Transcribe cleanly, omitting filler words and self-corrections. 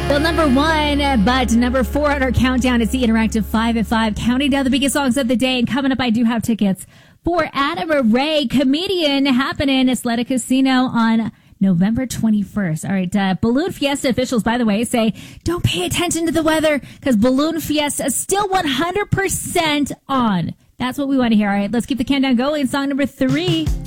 Well, number one, but number 4 on our countdown is the Interactive 5 at 5, counting down the biggest songs of the day. And coming up, I do have tickets for Adam Ray, Comedian, happening at Sleta Casino on November 21st. All right, Balloon Fiesta officials, by the way, say don't pay attention to the weather because Balloon Fiesta is still 100% on. That's what we want to hear. All right, let's keep the countdown going. Song number 3.